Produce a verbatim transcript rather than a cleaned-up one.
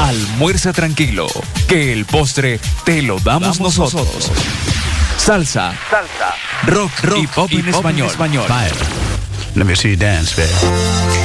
Almuerza tranquilo, que el postre te lo damos, damos nosotros. nosotros. Salsa, salsa, rock, rock y pop, y en, pop español. en español. Let me see you dance, baby.